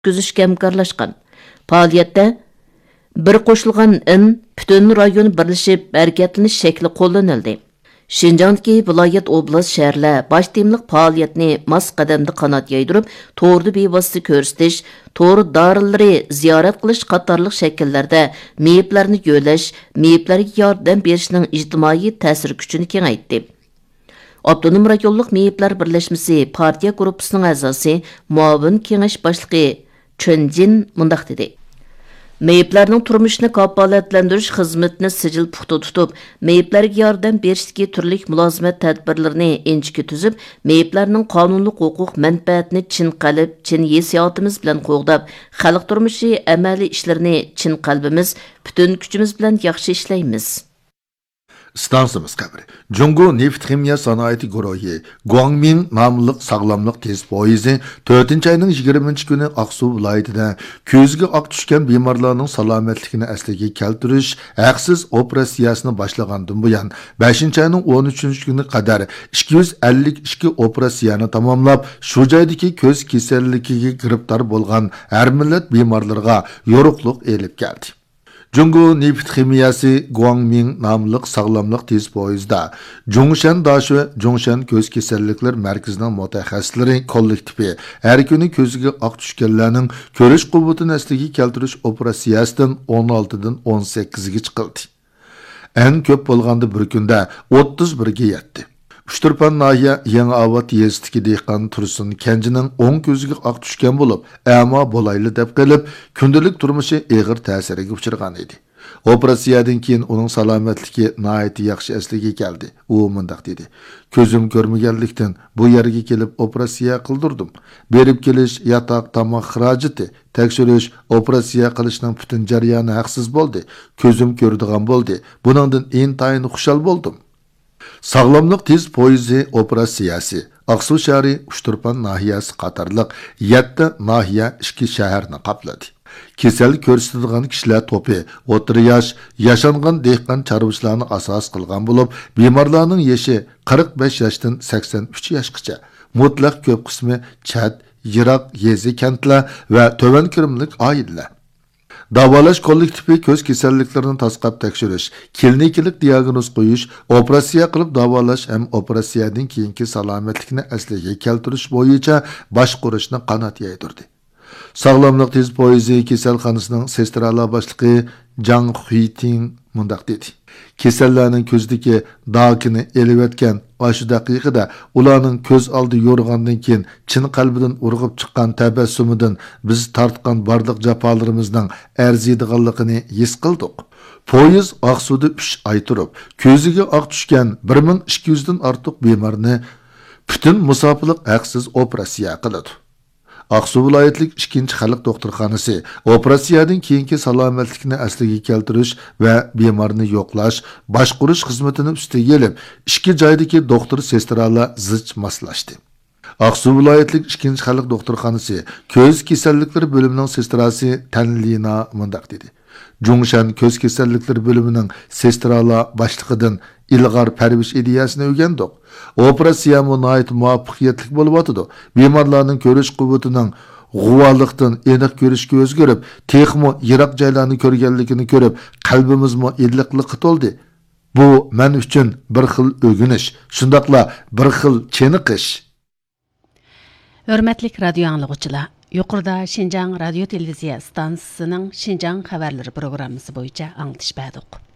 o'tkazishga hamkorlashgan. Faoliyatda bir qo'shilgan in butun rayon birlashib harakatlanish shakli qo'llanildi. Şinjandagi viloyat oblast shaharlar bosh temliq faoliyatni mos qadamda qanot yaydirib, to'g'ri bevosita ko'rsatish, to'g'ri dorilari ziyorat qilish qatorliq shakllarda meyiblarni yo'lash, meyiblarga yordam berishning ijtimoiy ta'sir kuchini kengaytdi. Abdunum rayonluq meyiblar birlashmasi partiya gruppasining a'zosi, muavin kengash boshlig'i Chunjin mundaq dedi. Meyiplarning turmushini kafolatlantirish xizmatini sijil puxta tutib, meyiplarga yordam berishdagi turli mulozimat tadbirlarini inchki tuzib, meyiplarning qonunli huquq manfaatini chin qalb, chin hissiyotimiz bilan qo'g'dab, xalq turmushi amaliy ishlarini chin qalbimiz, butun kuchimiz bilan yaxshi ishlaymiz. Stansımız kabri. Jungo Neft Kimya Sanayeti Guruhi, Guangming namlıq sağlamlıq test poyizi 4. ayının 20. günü Aksu vilayetida ko'zga oq tushgan bemorlarning salomatligini asliga keltirish haqsiz operatsiyasini boshlagandan buyon 5. ayının 13. günü qadar 252 operatsiyani tamomlab, shu joydagi ko'z kasalligiga giribtor bo'lgan har millat bemorlarga yo'riqliq elib keldi. Jungo Neft Kimyası Guangming namlıq sağlamlıq tez poyizda Zhongshan Daşı ve Zhongshan Köz Kesellikler Merkezi'nin mutaxassislari kollektivi her günü közüge oq tushganlarning ko'rish quvvatini asliga keltirish operatsiyasidan 16dan 18ga chiqildi. En ko'p bo'lganda bir kunda 31ga yetdi. Uchturpan nahiya Yangi Avot yezdiki dehqon Tursun Kenjining o'ng ko'ziga oq tushgan bo'lib, ammo bo'layli deb qilib, kundalik turmushi og'ir ta'siriga uchragan edi. Operatsiyadan keyin uning salomatligi nihoyatda yaxshi asliga keldi. U mundaq dedi: "Ko'zim ko'rmaganlikdan bu yerga kelib operatsiya qildirdim. Berib kelish, yotoq, tomoq xarajati, tekshirish, operatsiya qilishning butun jarayoni haqsiz bo'ldi. Ko'zim ko'radigan bo'ldi. Buningdan intayin xushal bo'ldim." Sağlamlık tez poyizi operatsiyasi Aksu shahri Uchturpan nahiyasi qatorliq 7 nahiya 2 shaharni qapladi. Kesel ko'rsatadigan kishilar to'pi o'tir yosh, yashangan dehqon chorvachilarni asos qilgan bo'lib, bemorlarning yoshi 45 yoshdan 83 yoshgacha. Mutlaq ko'p qismi chat, yiroq yezi kentlar va to'van kirimlik oilalar. Davolash kollektivi ko'z kasalliklarini tasqab tekshirish, klinikalik diagnoz qo'yish, operatsiya qilib davolash ham operatsiyadan keyingi salomatlikni asliga keltirish bo'yicha boshqarishni qanot yaydirdi. Sağlamlık tez poyizi kasalxonasining sestralar boshlig'i Jang Huiting mundaq dedi: "Kasallarning ko'zdagi dog'ini elib shu daqiqada ularning ko'z oldi yo'rg'andan keyin chin qalbidan urg'ib chiqqan tabassumidan biz tortgan barliq jafolarimizning arziydiganligini his qildik. Poyiz Aqsuda 3 oy turib, ko'ziga oq tushgan 1200 dan ortiq bemorni butun musofirlik haqsiz operatsiya qiladi. Aksu viloyatlik 2. xalq doktorxonasi operatsiyadan keyingi salomatlikni asliga keltirish va bemorni yo'qlash, boshqarish xizmatini ustiga olib, 2 joydagi doktor sestralar zich moslashdi. Aksu viloyatlik 2. xalq doktorxonasi ko'z kasalliklari bo'limining sestrasi Tanlina mundaq dedi: "Zhongshan ko'z kasalliklari bo'limining sestralar boshlig'idan ilg'or parvish ideyasini o'rgandik. Operatsiya munoyat muvaffaqiyatli bo'lib o'tdi. Bemorlarning ko'rish quvvatining g'uvolikdan aniq ko'rishga o'zgarib, texmo yiroq joylarni ko'rganligini ko'rib, qalbimizmo illiqlik to'ldi. Bu men uchun bir xil o'g'inish, shundaqla bir xil cheniqish." Hurmatli radio anglovchilar, yuqorida Şinjan radio televiziya stansiyasining Şinjan xabarlari programmasi bo'yicha anglitishdik.